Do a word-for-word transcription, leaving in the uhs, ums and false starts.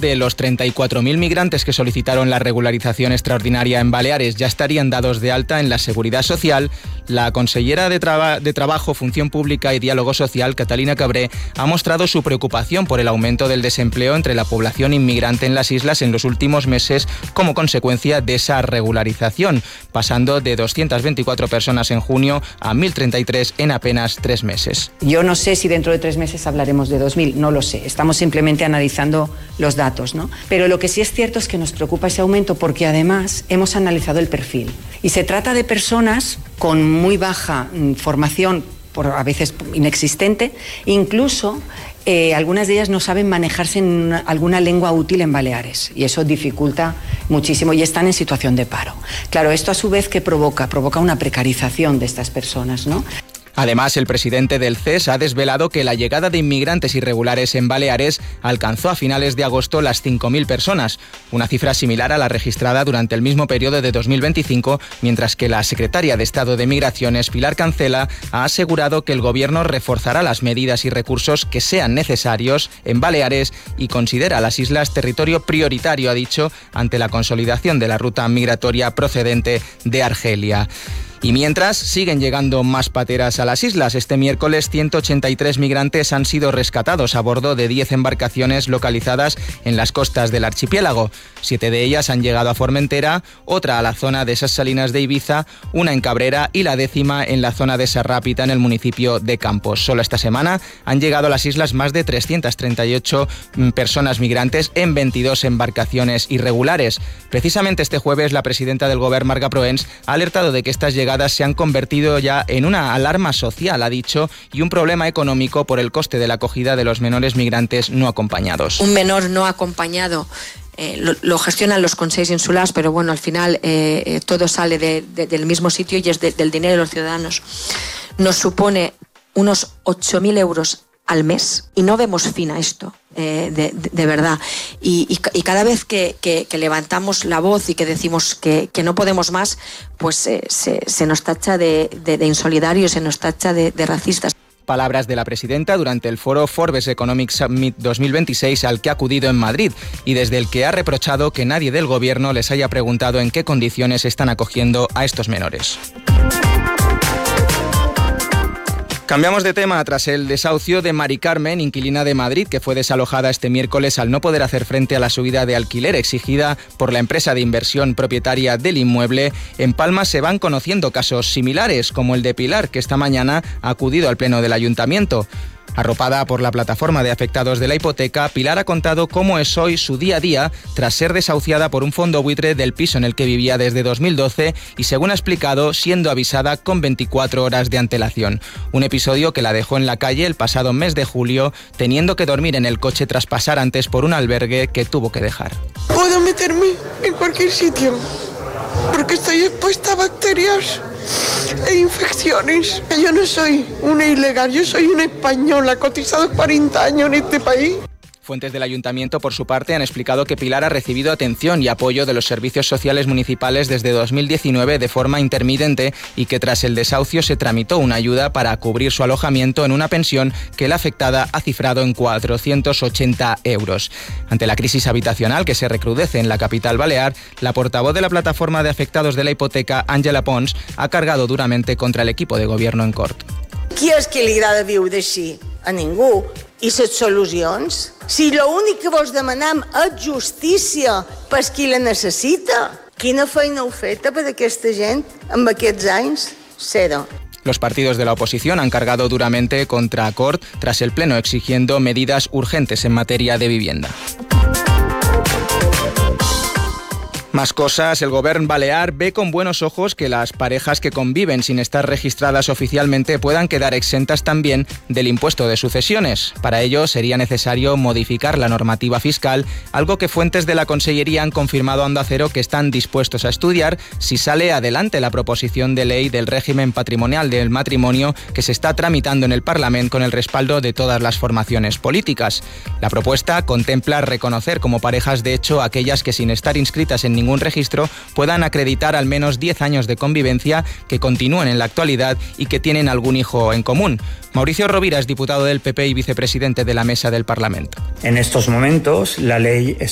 de los treinta y cuatro mil migrantes que solicitaron la regularización extraordinaria en Baleares ya estarían dados de alta en la Seguridad Social, la consellera de, Traba- de Trabajo, Función Pública y Diálogo Social, Catalina Cabré, ha mostrado su preocupación por el aumento del desempleo entre la población inmigrante en las islas en los últimos meses como consecuencia de esa regularización, pasando de doscientas veinticuatro personas en junio a mil treinta y tres en apenas tres meses. Yo no sé si dentro de tres meses hablaremos de dos mil, no lo sé. Estamos simplemente analizando los datos, ¿no? Pero lo que sí es cierto es que nos preocupa ese aumento porque además hemos analizado el perfil. Y se trata de personas con muy baja mm, formación, por a veces inexistente, incluso eh, algunas de ellas no saben manejarse en una, alguna lengua útil en Baleares y eso dificulta muchísimo y están en situación de paro. Claro, esto a su vez ¿qué provoca? Provoca una precarización de estas personas, ¿no? Además, el presidente del C E S ha desvelado que la llegada de inmigrantes irregulares en Baleares alcanzó a finales de agosto las cinco mil personas, una cifra similar a la registrada durante el mismo periodo de dos mil veinticinco, mientras que la secretaria de Estado de Migraciones, Pilar Cancela, ha asegurado que el Gobierno reforzará las medidas y recursos que sean necesarios en Baleares y considera las islas territorio prioritario, ha dicho, ante la consolidación de la ruta migratoria procedente de Argelia. Y mientras, siguen llegando más pateras a las islas. Este miércoles, ciento ochenta y tres migrantes han sido rescatados a bordo de diez embarcaciones localizadas en las costas del archipiélago. Siete de ellas han llegado a Formentera, otra a la zona de Ses Salines de Ibiza, una en Cabrera y la décima en la zona de Sarrápita, en el municipio de Campos. Solo esta semana han llegado a las islas más de trescientas treinta y ocho personas migrantes en veintidós embarcaciones irregulares. Precisamente este jueves, la presidenta del Govern, Marga Proens, ha alertado de que estas llegadas se han convertido ya en una alarma social, ha dicho, y un problema económico por el coste de la acogida de los menores migrantes no acompañados. Un menor no acompañado eh, lo, lo gestionan los consells insulars, pero bueno, al final eh, eh, todo sale de, de, del mismo sitio y es de, del dinero de los ciudadanos. Nos supone unos ocho mil euros al mes y no vemos fin a esto. Eh, de, de, de verdad y, y, y cada vez que, que, que levantamos la voz y que decimos que, que no podemos más, pues eh, se, se nos tacha de, de, de insolidarios, se nos tacha de, de racistas. Palabras de la presidenta durante el foro Forbes Economic Summit dos mil veintiséis al que ha acudido en Madrid y desde el que ha reprochado que nadie del gobierno les haya preguntado en qué condiciones están acogiendo a estos menores. Cambiamos de tema tras el desahucio de Mari Carmen, inquilina de Madrid, que fue desalojada este miércoles al no poder hacer frente a la subida de alquiler exigida por la empresa de inversión propietaria del inmueble. En Palma se van conociendo casos similares, como el de Pilar, que esta mañana ha acudido al pleno del ayuntamiento. Arropada por la plataforma de afectados de la hipoteca, Pilar ha contado cómo es hoy su día a día tras ser desahuciada por un fondo buitre del piso en el que vivía desde dos mil doce y, según ha explicado, siendo avisada con veinticuatro horas de antelación. Un episodio que la dejó en la calle el pasado mes de julio, teniendo que dormir en el coche tras pasar antes por un albergue que tuvo que dejar. Puedo meterme en cualquier sitio porque estoy expuesta a bacterias e infecciones. Yo no soy una ilegal, yo soy una española, cotizado cuarenta años en este país. Fuentes del ayuntamiento, por su parte, han explicado que Pilar ha recibido atención y apoyo de los servicios sociales municipales desde dos mil diecinueve de forma intermitente y que tras el desahucio se tramitó una ayuda para cubrir su alojamiento en una pensión que la afectada ha cifrado en cuatrocientos ochenta euros. Ante la crisis habitacional que se recrudece en la capital balear, la portavoz de la plataforma de afectados de la hipoteca, Àngela Pons, ha cargado duramente contra el equipo de gobierno en Cort. Qui és que li agrada viure així? A ningú. I les solucions? Si l'únic que vos demanem és justícia per qui la necessita, quina feina heu feta per aquesta gent amb aquests anys? Zero. Los partidos de la oposición han cargado duramente contra Cort tras el pleno exigiendo medidas urgentes en materia de vivienda. Más cosas, el Govern balear ve con buenos ojos que las parejas que conviven sin estar registradas oficialmente puedan quedar exentas también del impuesto de sucesiones. Para ello sería necesario modificar la normativa fiscal, algo que fuentes de la Consellería han confirmado a Onda Cero que están dispuestos a estudiar si sale adelante la proposición de ley del régimen patrimonial del matrimonio que se está tramitando en el Parlamento con el respaldo de todas las formaciones políticas. La propuesta contempla reconocer como parejas de hecho aquellas que sin estar inscritas en ningún ningún registro puedan acreditar al menos diez años de convivencia, que continúen en la actualidad y que tienen algún hijo en común. Mauricio Rovira es diputado del P P y vicepresidente de la Mesa del Parlamento. En estos momentos la ley está